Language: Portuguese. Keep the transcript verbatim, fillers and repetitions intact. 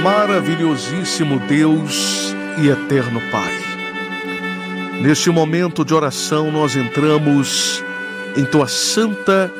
Maravilhosíssimo Deus e eterno Pai, neste momento de oração nós entramos em Tua santa